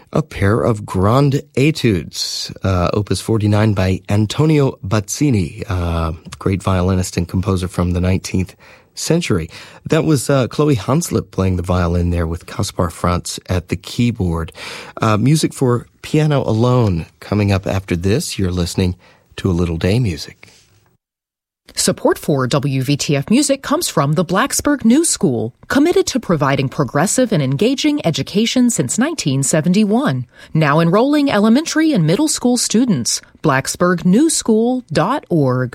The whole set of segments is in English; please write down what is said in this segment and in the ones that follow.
A pair of Grande Etudes, Opus 49 by Antonio Bazzini, great violinist and composer from the 19th century. That was Chloe Hanslip playing the violin there with Kaspar Franz at the keyboard. Music for piano alone coming up after this. You're listening to A Little Day Music. Support for WVTF Music comes from the Blacksburg New School, committed to providing progressive and engaging education since 1971. Now enrolling elementary and middle school students. blacksburgnewschool.org.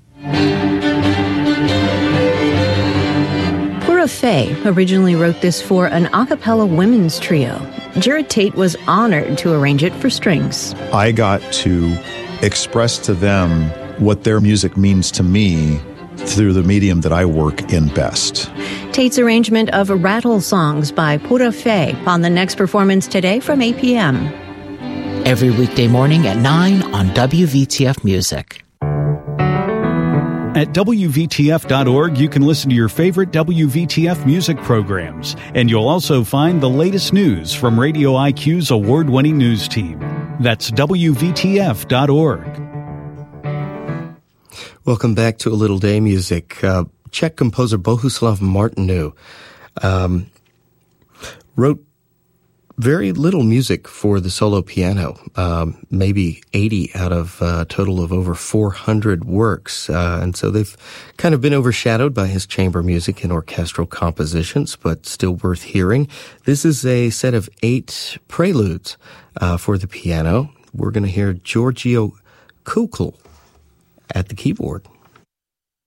Pura Fé originally wrote this for an a cappella women's trio. Jared Tate was honored to arrange it for strings. I got to express to them what their music means to me through the medium that I work in best. Tate's arrangement of Rattle Songs by Pura Fé on the next performance today from 8 p.m. Every weekday morning at 9 on WVTF Music. At WVTF.org, you can listen to your favorite WVTF music programs, and you'll also find the latest news from Radio IQ's award-winning news team. That's WVTF.org. Welcome back to A Little Day Music. Czech composer Bohuslav Martinu wrote very little music for the solo piano, maybe 80 out of a total of over 400 works. And so they've kind of been overshadowed by his chamber music and orchestral compositions, but still worth hearing. This is a set of 8 preludes for the piano. We're going to hear Giorgio Kukl at the keyboard.